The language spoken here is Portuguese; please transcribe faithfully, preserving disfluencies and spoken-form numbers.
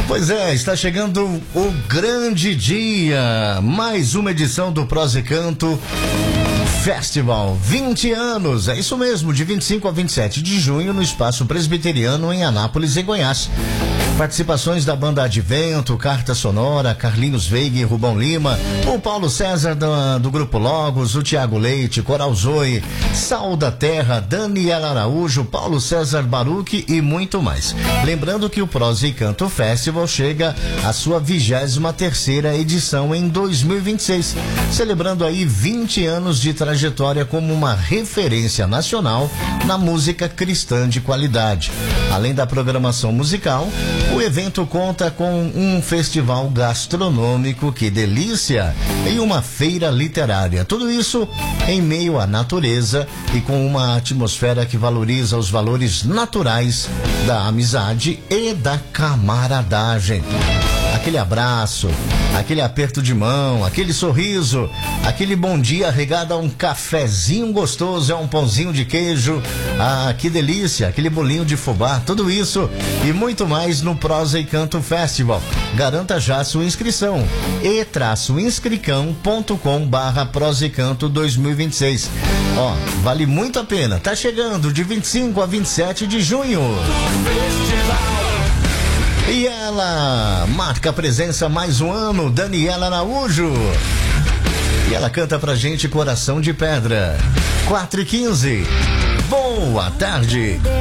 Pois é, está chegando o grande dia. Mais uma edição do Prosa e Canto Festival. vinte anos, é isso mesmo, de vinte e cinco a vinte e sete de junho no Espaço Presbiteriano em Anápolis, em Goiás. Participações da banda Advento, Carta Sonora, Carlinhos Veiga e Rubão Lima, o Paulo César do, do Grupo Logos, o Tiago Leite, Coral Zoe, Sal da Terra, Daniela Araújo, Paulo César Baruque e muito mais. Lembrando que o Prosa e Canto Festival chega à sua vigésima terceira edição em dois mil e vinte e seis, celebrando aí vinte anos de trajetória como uma referência nacional na música cristã de qualidade. Além da programação musical, o evento conta com um festival gastronômico, que delícia, e uma feira literária. Tudo isso em meio à natureza e com uma atmosfera que valoriza os valores naturais da amizade e da camaradagem. Aquele abraço, aquele aperto de mão, aquele sorriso, aquele bom dia regado a um cafezinho gostoso, a um pãozinho de queijo, ah, que delícia, aquele bolinho de fubá, tudo isso e muito mais no Prosa e Canto Festival. Garanta já sua inscrição, e traço inscricão ponto com barra Prosa e Canto dois mil e vinte e seis. Ó, vale muito a pena, tá chegando de vinte e cinco a vinte e sete de junho. E ela marca presença mais um ano, Daniela Araújo. E ela canta pra gente Coração de Pedra. quatro e quinze. Boa tarde.